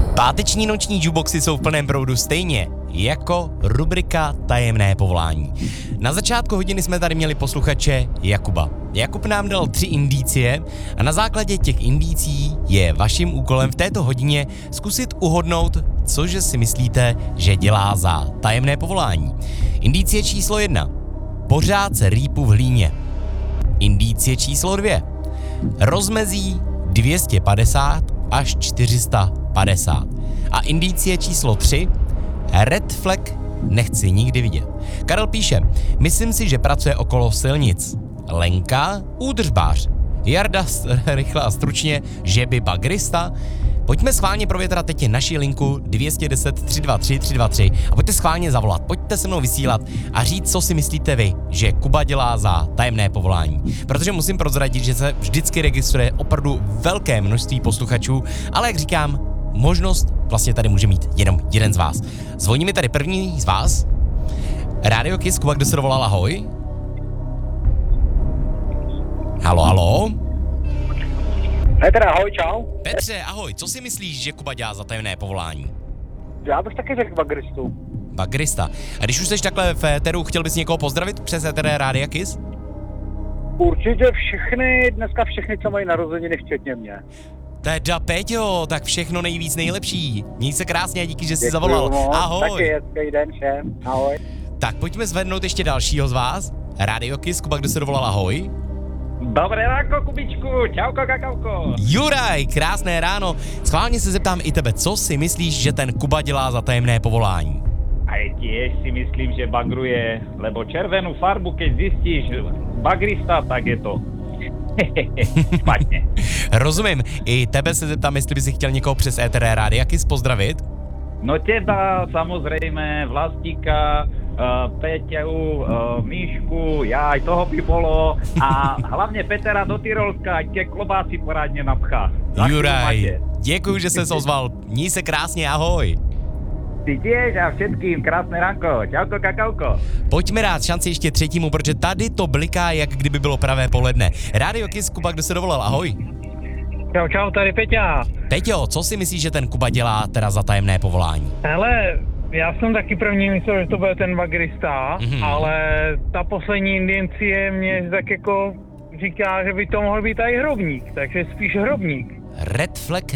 Páteční noční jukeboxy jsou v plném proudu stejně jako rubrika Tajemné povolání. Na začátku hodiny jsme tady měli posluchače Jakuba. Jakub nám dal 3 indicie a na základě těch indicí je vaším úkolem v této hodině zkusit uhodnout, cože si myslíte, že dělá za tajemné povolání. Indicie číslo 1. Pořád se rýpu v hlíně. Indicie číslo 2. Rozmezí 250 až 450. A indicie číslo 3. Red flag nechci nikdy vidět. Karel píše, myslím si, že pracuje okolo silnic. Lenka, údržbář. Jarda, rychle a stručně, že by bagrista. Pojďme schválně provětrat teď naši linku 210 323 323 a pojďte schválně zavolat, pojďte se mnou vysílat a říct, co si myslíte vy, že Kuba dělá za tajemné povolání. Protože musím prozradit, že se vždycky registruje opravdu velké množství posluchačů, ale jak říkám, možnost vlastně tady může mít jenom jeden z vás. Zvoní mi tady první z vás. Radio Kiss, Kuba, kdo se dovolal, ahoj. Halo, halo. Petr, ahoj, čau. Petře, ahoj, co si myslíš, že Kuba dělá za tajemné povolání? Já bych taky řekl bagristu. Bagrista. A když už jsi takhle v éteru, chtěl bys někoho pozdravit přes éter Rádia Kiss? Určitě dneska všechny, co mají narozeniny, včetně mě. Teda Peťo, tak všechno nejvíc nejlepší. Měj se krásně a díky, že jsi Děkuju zavolal. moc. Ahoj. Taky hezký den všem. Ahoj. Tak pojďme zvednout ještě dalšího z vás. Radio Kiss, Kuba, kdo se dovolal, ahoj. Dobré ráno, Kubičku, čauko, kakauko. Juraj, krásné ráno. Schválně se zeptám i tebe, co si myslíš, že ten Kuba dělá za tajemné povolání? A tiež si myslím, že bagruje, lebo červenú farbu, keď zistíš bagrista, tak je to špatně. Rozumím, i tebe se zeptám, jestli bys chtěl někoho přes éter Rádia Kiss pozdravit? No teda, samozrejme, Vlastíka, Peťu, Míšku, ja aj toho by bolo a hlavne Petra do Tyrolska, tie klobásy poradne napchá. Juraj, děkuju, že ses ozval. Měj se krásně, ahoj. Ty tiež a všetkým krásne ránko. Čauko, kakauko. Pojďme dát šanci ještě třetímu, protože tady to bliká, jak kdyby bylo pravé poledne. Radio Kiss, Kuba, kdo se dovolal, ahoj. Čau, čau, tady Peťa. Peťo, co si myslíš, že ten Kuba dělá teda za tajemné povolání? Hele, já jsem taky první myslel, že to bude ten bagrista, ale ta poslední indicie mě tak jako říká, že by to mohl být i hrobník, takže spíš hrobník. Red flag